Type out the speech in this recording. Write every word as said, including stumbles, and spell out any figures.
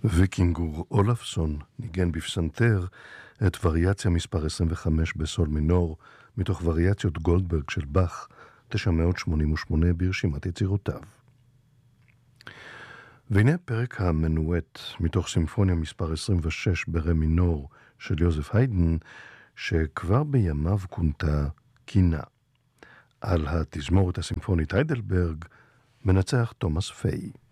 ויקינגור אולפסון ניגן בפסנתר את וריאציה מספר עשרים וחמש בסול מינור, מתוך וריאציות גולדברג של באך, תשע מאות שמונים ושמונה ברשימת יצירותיו. והנה פרק המנואט מתוך סימפוניה מספר עשרים ושש ברה מינור של יוזף היידן, שכבר בימיו כונתה קינה. על התזמורת הסימפונית היידלברג מנצח תומאס פיי.